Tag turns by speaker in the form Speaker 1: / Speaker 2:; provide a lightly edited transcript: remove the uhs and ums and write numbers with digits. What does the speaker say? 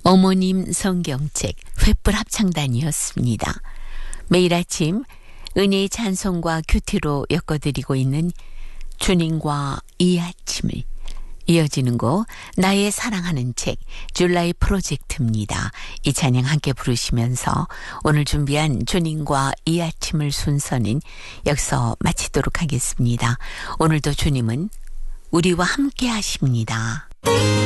Speaker 1: 어머님 성경책 횃불 합창단이었습니다. 매일 아침 은혜의 찬송과 큐티로 엮어드리고 있는 주님과 이 아침을, 이어지는 곡 나의 사랑하는 책 줄라이 프로젝트입니다. 이 찬양 함께 부르시면서 오늘 준비한 주님과 이 아침을 순서는 여기서 마치도록 하겠습니다. 오늘도 주님은 우리와 함께 하십니다.